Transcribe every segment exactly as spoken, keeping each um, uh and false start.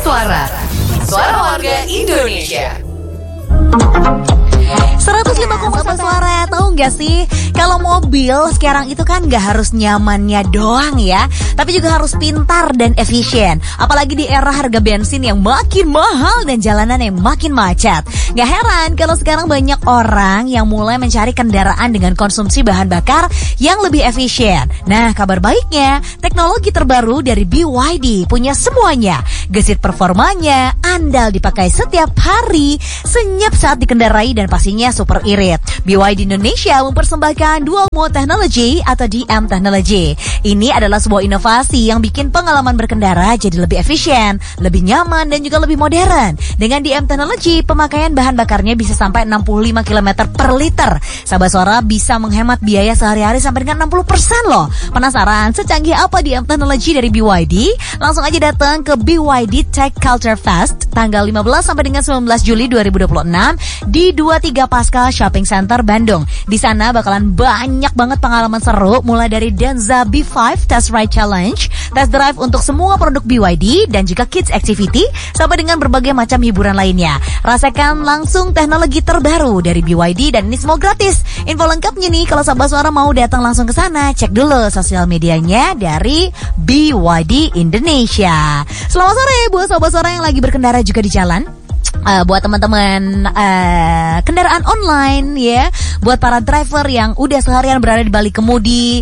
Suara Suara Warga Indonesia. seratus lima koma satu Suara. Tahu nggak sih, kalau mobil sekarang itu kan nggak harus nyamannya doang ya, tapi juga harus pintar dan efisien. Apalagi di era harga bensin yang makin mahal dan jalanan yang makin macet. Nggak heran kalau sekarang banyak orang yang mulai mencari kendaraan dengan konsumsi bahan bakar yang lebih efisien. Nah, kabar baiknya, teknologi terbaru dari B Y D punya semuanya. Gesit performanya, andal dipakai setiap hari, senyap saat dikendarai, dan pastinya super irit. B Y D Indonesia mempersembahkan Dual Mode Technology atau D M Technology. Ini adalah sebuah inovasi yang bikin pengalaman berkendara jadi lebih efisien, lebih nyaman, dan juga lebih modern. Dengan D M Technology, pemakaian bahan bakarnya bisa sampai enam puluh lima kilometer per liter. Sahabat Suara bisa menghemat biaya sehari-hari sampai dengan enam puluh persen loh. Penasaran secanggih apa D M Technology dari B Y D? Langsung aja datang ke B Y D Tech Culture Fest tanggal lima belas sampai dengan sembilan belas Juli dua ribu dua puluh enam di dua puluh tiga Pascal Shopping Center Bandung. Di sana bakalan banyak banget pengalaman seru, mulai dari Denza B lima Test Ride Challenge, test drive untuk semua produk B Y D, dan juga kids activity, sampai dengan berbagai macam hiburan lainnya. Rasakan langsung teknologi terbaru dari B Y D, dan ini semua gratis. Info lengkapnya nih, kalau sahabat Suara mau datang langsung ke sana, cek dulu sosial medianya dari B Y D Indonesia. Selamat sore buat sahabat Suara yang lagi berkendara juga di jalan. Uh, buat teman-teman uh, kendaraan online ya, buat para driver yang udah seharian berada di balik kemudi.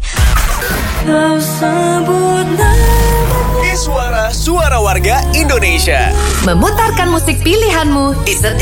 Di Suara Suara Warga Indonesia, Memutarkan musik pilihanmu di setiap